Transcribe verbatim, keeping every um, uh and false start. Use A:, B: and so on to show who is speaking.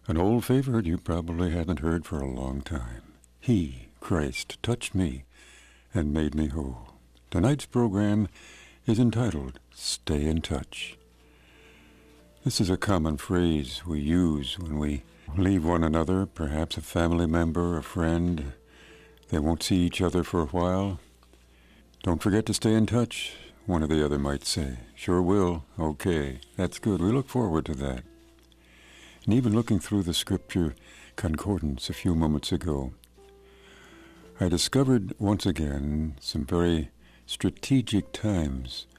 A: An old favorite you probably haven't heard for a long time. He, Christ, touched me and made me whole. Tonight's program is entitled Stay in Touch. This is a common phrase we use when we leave one another, perhaps a family member, a friend. They won't see each other for a while. Don't forget to stay in touch, one or the other might say. Sure will. Okay, that's good. We look forward to that. And even looking through the scripture concordance a few moments ago, I discovered once again some very strategic times